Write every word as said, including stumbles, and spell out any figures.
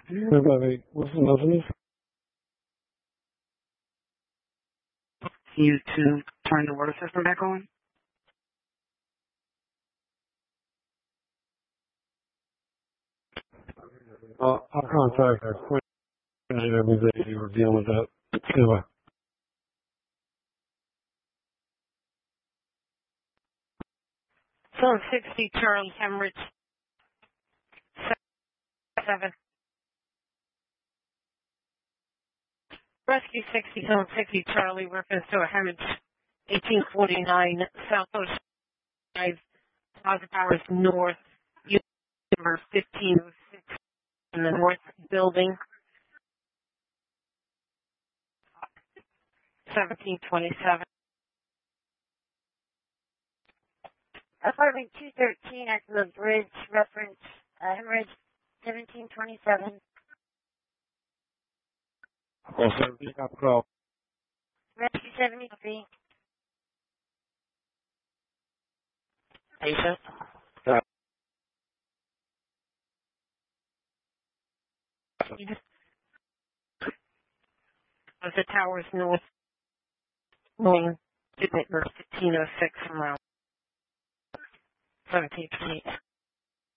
Everybody, what's the message? You to turn the water system back on? Uh, I'll contact our Quinn engineer because they were dealing with that. Anyway. Zone sixty, Charlie Hemorrhage. seven. Rescue sixty, Zone sixty, Charlie, reference to a hemorrhage. eighteen forty-nine, Southwest Drive, Plaza Towers North, unit number fifteen oh six in the North Building. seventeen twenty-seven. Apartment two thirteen at the bridge, reference uh, hemorrhage seventeen twenty-seven. Well, seventeen, got the call. Rescue seventy-three. Patient. Yeah. The Towers North Wing, unit number fifteen oh six from around seventeen twenty-eight.